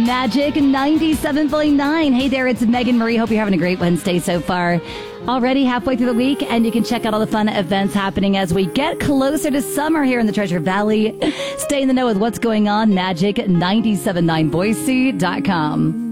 Magic 97.9. Hey there, it's Megan Marie. Hope you're having a great Wednesday so far. Already halfway through the week, and you can check out all the fun events happening as we get closer to summer here in the Treasure Valley. Stay in the know with what's going on. Magic979Boise.com.